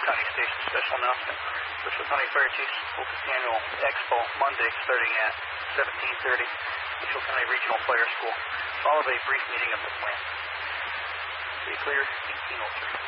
County Station special announcement. Bristol County Fire Chiefs Focus Annual Expo, Monday, starting at 17:30, Bristol County Regional Fire School, followed by a brief meeting of the plant. Be clear, 1803.